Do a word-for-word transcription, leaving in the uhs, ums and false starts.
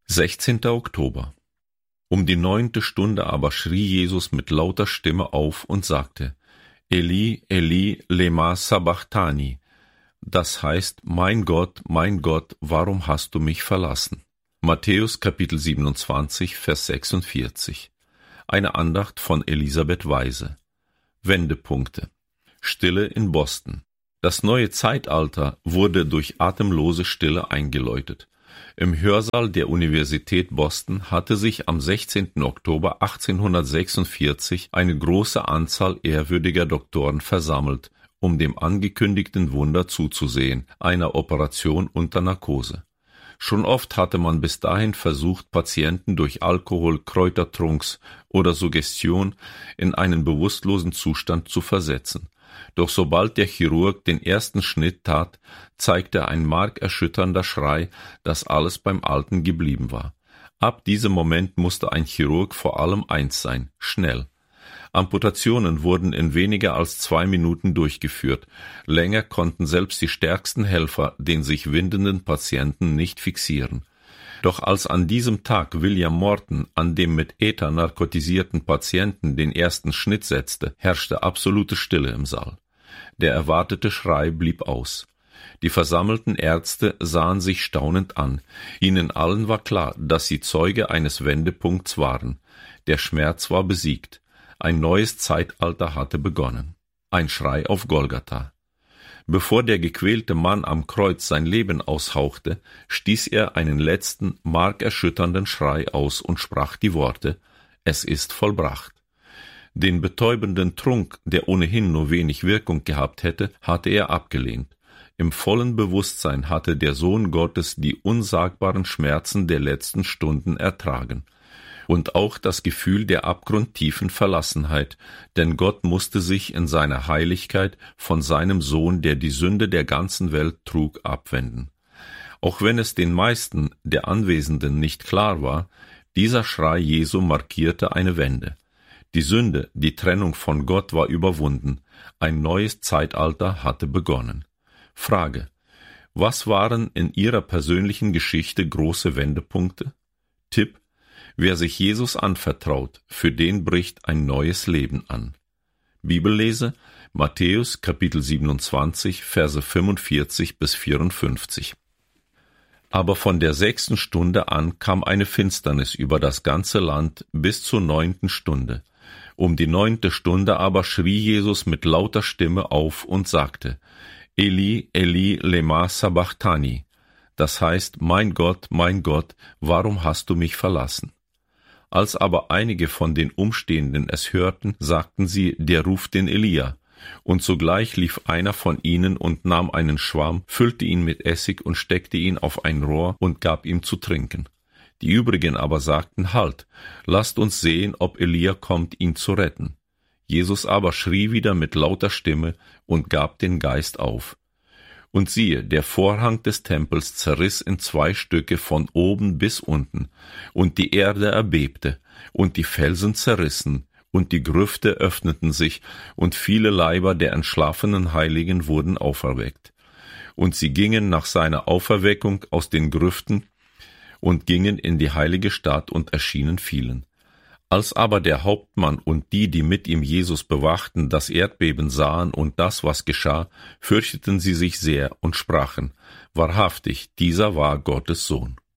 sechzehnter Oktober. Um die neunte Stunde aber schrie Jesus mit lauter Stimme auf und sagte: Eli, Eli, lema sabachthani. Das heißt: Mein Gott, mein Gott, warum hast du mich verlassen? Matthäus Kapitel siebenundzwanzig, Vers sechsundvierzig. Eine Andacht von Elisabeth Weise. Wendepunkte. Stille in Boston. Das neue Zeitalter wurde durch atemlose Stille eingeläutet. Im Hörsaal der Universität Boston hatte sich am sechzehnten Oktober achtzehnhundertsechsundvierzig eine große Anzahl ehrwürdiger Doktoren versammelt, um dem angekündigten Wunder zuzusehen, einer Operation unter Narkose. Schon oft hatte man bis dahin versucht, Patienten durch Alkohol, Kräutertrunks oder Suggestion in einen bewusstlosen Zustand zu versetzen. Doch sobald der Chirurg den ersten Schnitt tat, zeigte ein markerschütternder Schrei, dass alles beim Alten geblieben war. Ab diesem Moment musste ein Chirurg vor allem eins sein: schnell. Amputationen wurden in weniger als zwei Minuten durchgeführt. Länger konnten selbst die stärksten Helfer den sich windenden Patienten nicht fixieren. Doch als an diesem Tag William Morton an dem mit Ether narkotisierten Patienten den ersten Schnitt setzte, herrschte absolute Stille im Saal. Der erwartete Schrei blieb aus. Die versammelten Ärzte sahen sich staunend an. Ihnen allen war klar, dass sie Zeuge eines Wendepunkts waren. Der Schmerz war besiegt. Ein neues Zeitalter hatte begonnen. Ein Schrei auf Golgatha. Bevor der gequälte Mann am Kreuz sein Leben aushauchte, stieß er einen letzten, markerschütternden Schrei aus und sprach die Worte: Es ist vollbracht. Den betäubenden Trunk, der ohnehin nur wenig Wirkung gehabt hätte, hatte er abgelehnt. Im vollen Bewusstsein hatte der Sohn Gottes die unsagbaren Schmerzen der letzten Stunden ertragen. Und auch das Gefühl der abgrundtiefen Verlassenheit, denn Gott musste sich in seiner Heiligkeit von seinem Sohn, der die Sünde der ganzen Welt trug, abwenden. Auch wenn es den meisten der Anwesenden nicht klar war, dieser Schrei Jesu markierte eine Wende. Die Sünde, die Trennung von Gott war überwunden, ein neues Zeitalter hatte begonnen. Frage: Was waren in Ihrer persönlichen Geschichte große Wendepunkte? Tipp: Wer sich Jesus anvertraut, für den bricht ein neues Leben an. Bibellese: Matthäus Kapitel siebenundzwanzig, Verse fünfundvierzig bis vierundfünfzig. Aber von der sechsten Stunde an kam eine Finsternis über das ganze Land bis zur neunten Stunde. Um die neunte Stunde aber schrie Jesus mit lauter Stimme auf und sagte: Eli, Eli, lema sabachthani. Das heißt: Mein Gott, mein Gott, warum hast du mich verlassen? Als aber einige von den Umstehenden es hörten, sagten sie: Der ruft den Elia. Und sogleich lief einer von ihnen und nahm einen Schwamm, füllte ihn mit Essig und steckte ihn auf ein Rohr und gab ihm zu trinken. Die übrigen aber sagten: Halt, lasst uns sehen, ob Elia kommt, ihn zu retten. Jesus aber schrie wieder mit lauter Stimme und gab den Geist auf. Und siehe, der Vorhang des Tempels zerriss in zwei Stücke von oben bis unten, und die Erde erbebte, und die Felsen zerrissen, und die Grüfte öffneten sich, und viele Leiber der entschlafenen Heiligen wurden auferweckt. Und sie gingen nach seiner Auferweckung aus den Grüften und gingen in die heilige Stadt und erschienen vielen. Als aber der Hauptmann und die, die mit ihm Jesus bewachten, das Erdbeben sahen und das, was geschah, fürchteten sie sich sehr und sprachen: Wahrhaftig, dieser war Gottes Sohn.